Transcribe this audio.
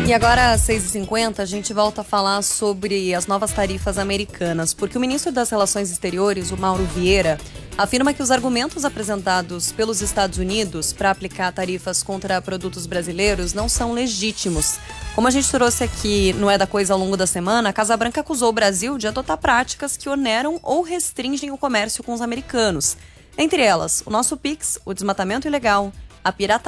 E agora, às 6h50, a gente volta a falar sobre as novas tarifas americanas, porque o ministro das Relações Exteriores, o Mauro Vieira, afirma que os argumentos apresentados pelos Estados Unidos para aplicar tarifas contra produtos brasileiros não são legítimos. Como a gente trouxe aqui no É da Coisa ao longo da semana, a Casa Branca acusou o Brasil de adotar práticas que oneram ou restringem o comércio com os americanos. Entre elas, o nosso Pix, o desmatamento ilegal, a pirataria